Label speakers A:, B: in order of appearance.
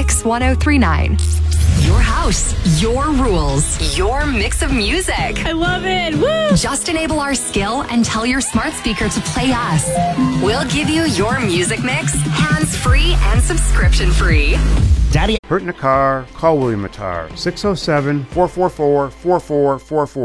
A: Mix 1039. Your house, your rules, your mix of music.
B: I love it. Woo!
A: Just enable our skill and tell your smart speaker to play us. We'll give you your music mix, hands-free and subscription-free.
C: Daddy. Hurt in a car? Call William Attar, 607-444-4444.